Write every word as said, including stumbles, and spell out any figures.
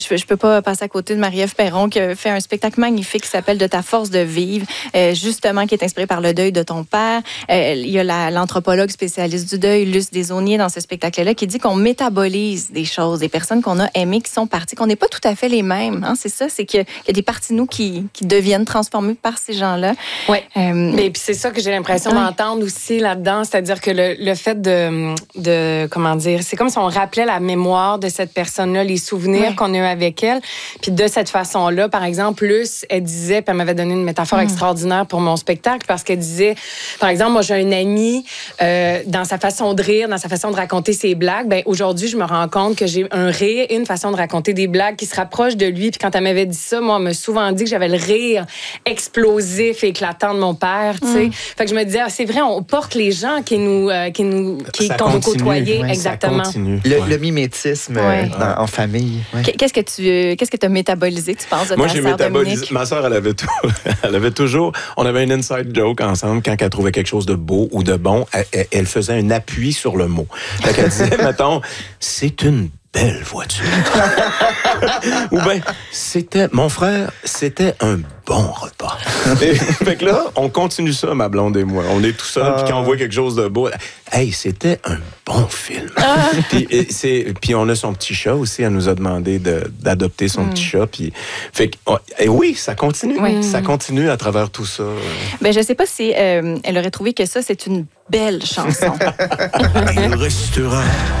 Je ne peux pas passer à côté de Marie-Ève Perron qui a fait un spectacle magnifique qui s'appelle « De ta force de vivre euh, », justement, qui est inspiré par le deuil de ton père. Euh, il y a la, l'anthropologue spécialiste du deuil, Luce Desaulniers, dans ce spectacle-là, qui dit qu'on métabolise des choses, des personnes qu'on a aimées, qui sont parties, qu'on n'est pas tout à fait les mêmes. Hein, c'est ça, c'est qu'il y a des parties de nous qui, qui deviennent transformées par ces gens-là. Oui, euh, mais puis c'est ça que j'ai l'impression ouais. d'entendre aussi là-dedans, c'est-à-dire que le, le fait de, de, comment dire, c'est comme si on rappelait la mémoire de cette personne-là, les souvenirs ouais. qu'on a eu avec elle. Puis de cette façon-là, par exemple, Luce, elle disait, puis elle m'avait donné une métaphore mmh. extraordinaire pour mon spectacle, parce qu'elle disait, par exemple, moi, j'ai un ami, euh, dans sa façon de rire, dans sa façon de raconter ses blagues, ben aujourd'hui, je me rends compte que j'ai un rire et une façon de raconter des blagues qui se rapprochent de lui. Puis quand elle m'avait dit ça, moi, elle m'a souvent dit que j'avais le rire explosif et éclatant de mon père, tu sais. Mmh. Fait que je me disais, ah, c'est vrai, on porte les gens qui nous, euh, qui nous, qui, qu'on veut côtoyer, ouais, exactement. Le, ouais. le mimétisme ouais. dans, en famille. Ouais. Qu'est-ce que tu, qu'est-ce que tu as métabolisé, tu penses, de Moi, ta j'ai sœur métabolisé. Dominique? Ma sœur, elle avait tout. Elle avait toujours. On avait une inside joke ensemble quand elle trouvait quelque chose de beau ou de bon. Elle, elle faisait un appui sur le mot. Fait qu'elle disait, mettons, c'est une belle voiture. Ou bien, c'était, mon frère, c'était un bon repas. Et, fait que là, on continue ça, ma blonde et moi. On est tout seul, puis quand on voit quelque chose de beau, hey, c'était un bon film. Ah. Puis, et c'est, puis on a son petit chat aussi, elle nous a demandé de, d'adopter son mm. petit chat. Puis, fait que, oh, et oui, ça continue. Oui. Ça continue à travers tout ça. Ben, je sais pas si euh, elle aurait trouvé que ça, c'est une belle chanson. Il restera